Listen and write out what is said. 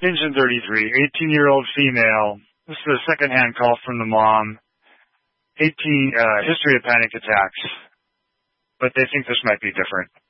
Engine 33, 18-year-old female. This is a second-hand call from the mom. History of panic attacks. But they think this might be different.